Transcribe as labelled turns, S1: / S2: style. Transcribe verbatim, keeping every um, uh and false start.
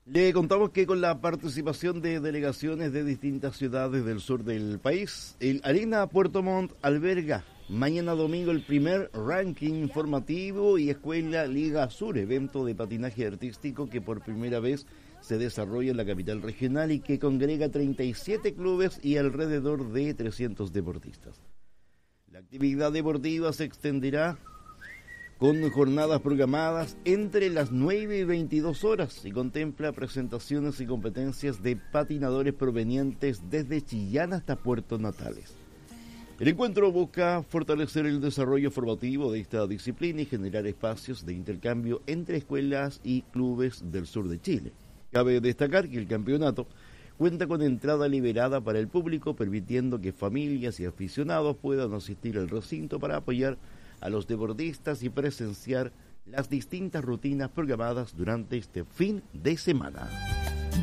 S1: Le contamos que con la participación de delegaciones de distintas ciudades del sur del país, el Arena Puerto Montt alberga mañana domingo el primer ranking informativo y escuela Liga Sur, evento de patinaje artístico que por primera vez se desarrolla en la capital regional y que congrega treinta y siete clubes y alrededor de trescientos deportistas. La actividad deportiva se extenderá con jornadas programadas entre las nueve y veintidós horas y contempla presentaciones y competencias de patinadores provenientes desde Chillán hasta Puerto Natales. El encuentro busca fortalecer el desarrollo formativo de esta disciplina y generar espacios de intercambio entre escuelas y clubes del sur de Chile. Cabe destacar que el campeonato cuenta con entrada liberada para el público, permitiendo que familias y aficionados puedan asistir al recinto para apoyar a los deportistas y presenciar las distintas rutinas programadas durante este fin de semana.